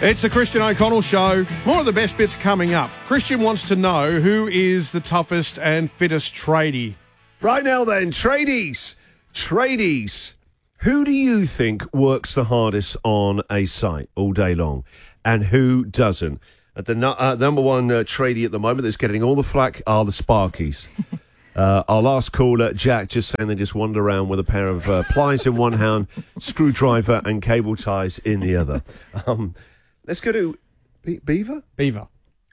It's the Christian O'Connell Show. More of the best bits coming up. Christian wants to know who is the toughest and fittest tradie. Right now then, tradies. Who do you think works the hardest on a site all day long and who doesn't? The number one tradie at the moment that's getting all the flack are the Sparkies. Our last caller, Jack, just saying they just wander around with a pair of pliers in one hand, screwdriver and cable ties in the other. Let's go to Beaver. Beaver.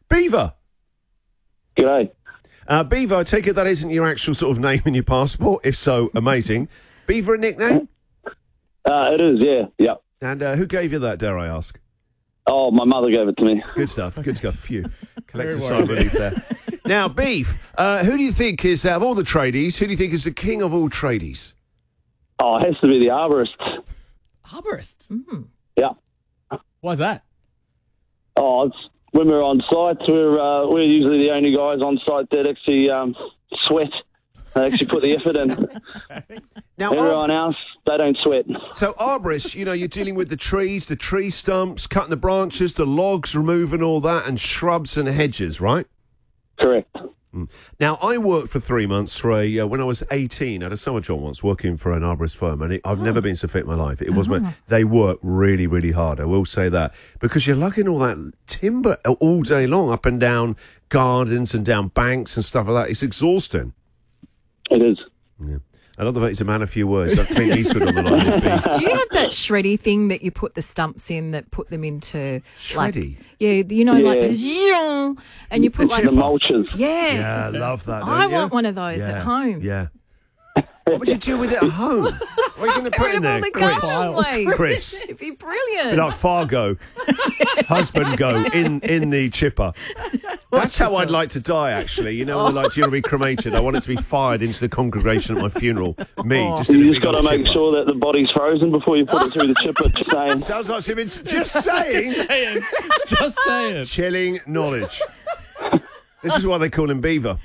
G'day. Beaver, I take it that isn't your actual sort of name in your passport. If so, amazing. Beaver a nickname? It is, yeah. Yep. And who gave you that, dare I ask? Oh, my mother gave it to me. Good stuff. Phew. Collective sigh of relief there. Now, Beef, who do you think is, out of all the tradies, who do you think is the king of all tradies? Oh, it has to be the arborist. Arborists? Yeah. Why's that? Oh, it's when we're on site, we're usually the only guys on site that actually sweat. They actually put the effort in. Now, everyone else, they don't sweat. So, arborists, you're dealing with the trees, the tree stumps, cutting the branches, the logs, removing all that, and shrubs and hedges, right? Correct. Now, I worked for 3 months for when I was 18, I had a summer job once working for an arborist firm, and I've never been so fit in my life. It was they work really, really hard, I will say that, because you're lugging all that timber all day long up and down gardens and down banks and stuff like that. It's exhausting. It is. Yeah. I love the fact he's a man of few words. That Clint Eastwood on the line. Do you have that shreddy thing that you put the stumps in that put them into Shreddy? like like the and you put the mulches. Yes. Yeah, I love that. I don't you? want one of those at home. Yeah. What would you do with it at home? What are you going to put in there? Chris. It'd be brilliant. Be like Fargo. Husband go in the chipper. That's how I'd like to die, actually. When like you're going to be cremated, I want it to be fired into the congregation at my funeral. Just you just got to make sure that the body's frozen before you put it through the chipper. Just saying. Sounds like something. Just saying. Just saying. Chilling knowledge. This is why they call him Beaver.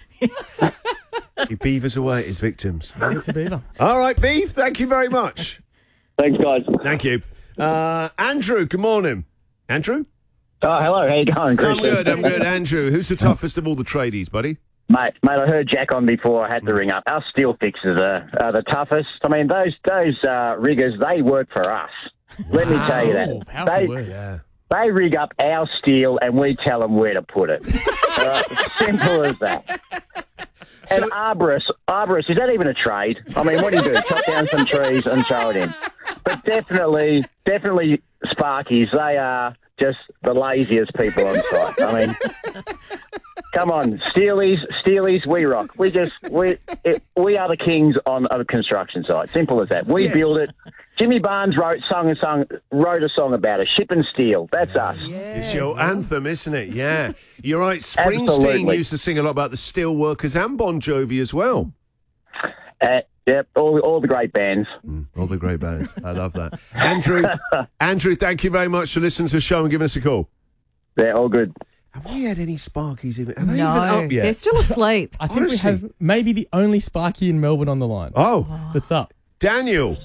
He beavers away his victims. To Beaver. All right, Beef, thank you very much. Thanks, guys. Thank you. Andrew, good morning. Andrew? Oh, hello. How you going, Christian? I'm good. Andrew, who's the toughest of all the tradies, buddy? Mate, I heard Jack on before. I had to ring up. Our steel fixers are the toughest. I mean, those riggers, they work for us. Let me tell you that. Powerful words. They rig up our steel and we tell them where to put it. Simple as that. And arborist, is that even a trade? I mean, what do you do? Chop down some trees and throw it in. But definitely Sparkies, they are just the laziest people on site. I mean, come on, Steelies, we rock. We are the kings on a construction site. Simple as that. We build it. Jimmy Barnes wrote a song about it. Ship and steel. That's us. Yes. It's your anthem, isn't it? Yeah. You're right. Springsteen Absolutely. used to sing a lot about the steel workers and Bon Jovi as well. Yep, all the great bands. All the great bands. I love that. Andrew, thank you very much for listening to the show and giving us a call. They're all good. Have we had any Sparkies even? Are they No, even up yet? they're still asleep. I think we have maybe the only Sparky in Melbourne on the line. Oh. That's up. Daniel.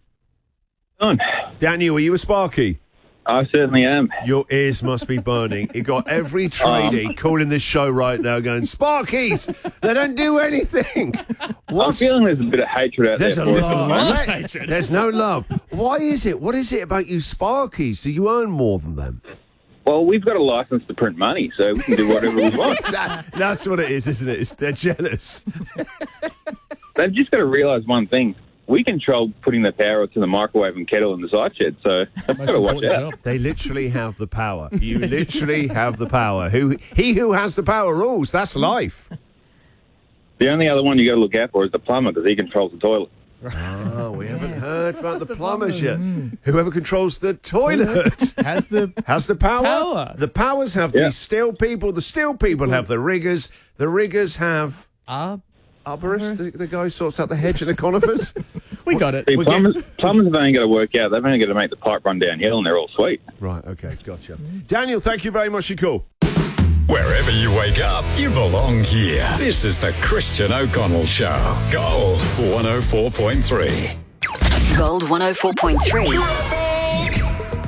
Daniel, are you a Sparky? I certainly am. Your ears must be burning. You got every tradie calling this show right now going, Sparkies, they don't do anything. I'm feeling there's a bit of hatred out There's there. a lot of hatred. There's no love. Why is it? What is it about you Sparkies? Do you earn more than them? Well, we've got a license to print money, so we can do whatever we want. That's what it is, isn't it? They're jealous. They've just got to realise one thing. We control putting the power to the microwave and kettle in the site shed, so they've got to watch out. They literally have the power. You literally have the power. He who has the power rules. That's life. The only other one you got to look out for is the plumber, because he controls the toilet. Oh, we haven't heard about the plumbers yet. Whoever controls the toilet has the power. The powers have the steel people. The steel people have the riggers. The riggers have arborists. The guy who sorts out the hedge and the conifers. We got it. See, plumbers have only got to work out. They've only got to make the pipe run downhill, and they're all sweet. Right. Okay. Gotcha. Daniel, thank you very much for your call. Wherever you wake up, you belong here. This is the Christian O'Connell Show. Gold 104.3. Gold 104.3.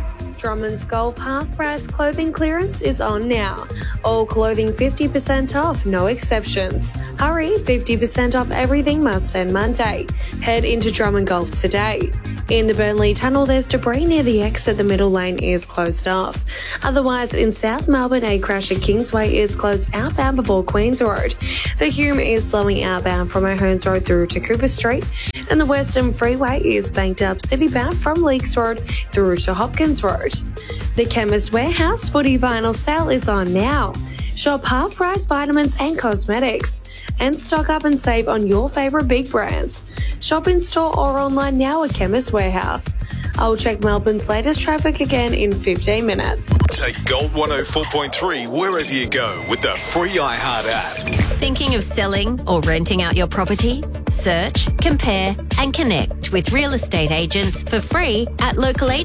Drummond's Golf half-price clothing clearance is on now. All clothing 50% off, no exceptions. Hurry, 50% off everything must end Monday. Head into Drummond Golf today. In the Burnley Tunnel, there's debris near the exit. The middle lane is closed off. Otherwise, in South Melbourne, a crash at Kingsway is closed outbound before Queen's Road. The Hume is slowing outbound from O'Hearns Road through to Cooper Street. And the Western Freeway is banked up citybound from Leakes Road through to Hopkins Road. The Chemist Warehouse footy vinyl sale is on now. Shop half-price vitamins and cosmetics. And stock up and save on your favourite big brands. Shop in store or online now at Chemist Warehouse. I'll check Melbourne's latest traffic again in 15 minutes. Take Gold 104.3 wherever you go with the free iHeart app. Thinking of selling or renting out your property? Search, compare and connect with real estate agents for free at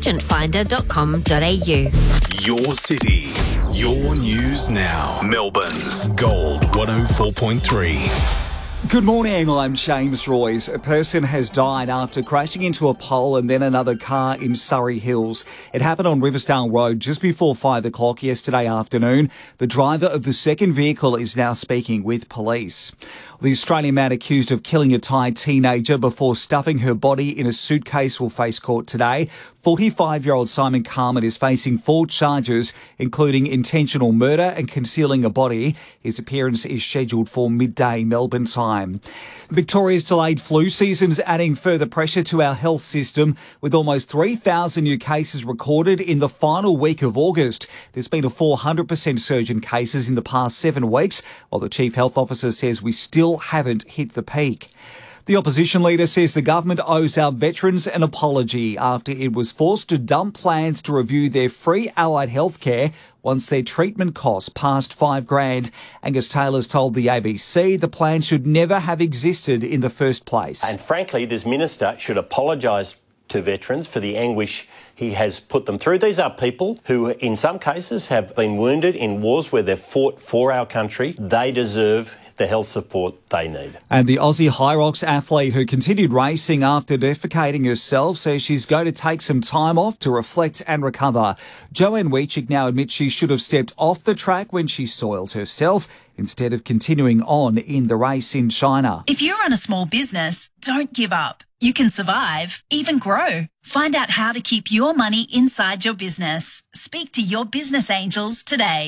localagentfinder.com.au. Your city, your news now. Melbourne's Gold 104.3. Good morning, I'm James Royce. A person has died after crashing into a pole and then another car in Surrey Hills. It happened on Riversdale Road just before 5 o'clock yesterday afternoon. The driver of the second vehicle is now speaking with police. The Australian man accused of killing a Thai teenager before stuffing her body in a suitcase will face court today. 45-year-old Simon Carmen is facing 4 charges, including intentional murder and concealing a body. His appearance is scheduled for midday Melbourne time. Victoria's delayed flu season is adding further pressure to our health system, with almost 3,000 new cases recorded in the final week of August. There's been a 400% surge in cases in the past 7 weeks, while the Chief Health Officer says we still haven't hit the peak. The opposition leader says the government owes our veterans an apology after it was forced to dump plans to review their free allied healthcare once their treatment costs passed $5,000. Angus Taylor's told the ABC the plan should never have existed in the first place. And frankly, this minister should apologise to veterans for the anguish he has put them through. These are people who, in some cases, have been wounded in wars where they've fought for our country. They deserve the health support they need. And the Aussie Hyrox athlete who continued racing after defecating herself says she's going to take some time off to reflect and recover. Joanne Weechik now admits she should have stepped off the track when she soiled herself instead of continuing on in the race in China. If you run a small business, don't give up. You can survive, even grow. Find out how to keep your money inside your business. Speak to your business angels today.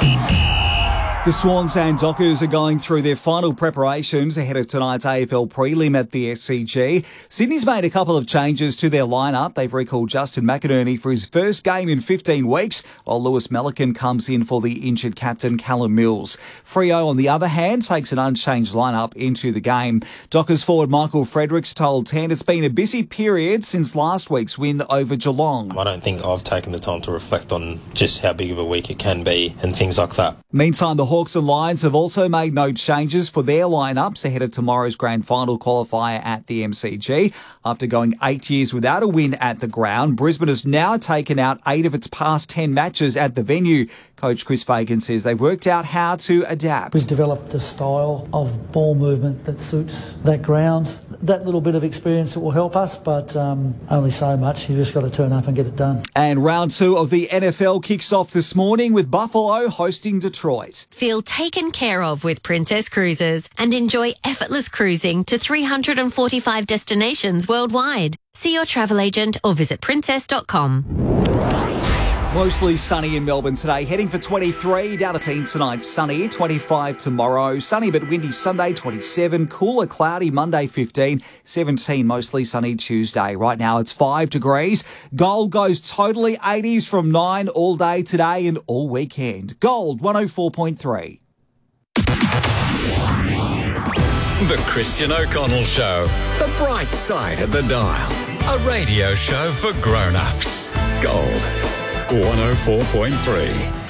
The Swans and Dockers are going through their final preparations ahead of tonight's AFL prelim at the SCG. Sydney's made a couple of changes to their lineup. They've recalled Justin McInerney for his first game in 15 weeks, while Lewis Melican comes in for the injured captain Callum Mills. Freo, on the other hand, takes an unchanged lineup into the game. Dockers forward Michael Fredericks told 10 it's been a busy period since last week's win over Geelong. I don't think I've taken the time to reflect on just how big of a week it can be and things like that. Meantime, the Hawks and Lions have also made no changes for their lineups ahead of tomorrow's grand final qualifier at the MCG. After going 8 years without a win at the ground, Brisbane has now taken out 8 of its past 10 matches at the venue. Coach Chris Fagan says they've worked out how to adapt. We've developed a style of ball movement that suits that ground. That little bit of experience will help us, but only so much. You've just got to turn up and get it done. And round 2 of the NFL kicks off this morning with Buffalo hosting Detroit. Feel taken care of with Princess Cruises and enjoy effortless cruising to 345 destinations worldwide. See your travel agent or visit princess.com. Mostly sunny in Melbourne today, heading for 23, down to teens tonight, sunny, 25 tomorrow, sunny but windy Sunday, 27, cooler, cloudy Monday, 15, 17, mostly sunny Tuesday. Right now it's 5 degrees. Gold goes totally 80s from 9 all day today and all weekend. Gold 104.3. The Christian O'Connell Show. The bright side of the dial. A radio show for grown-ups. Gold 104.3.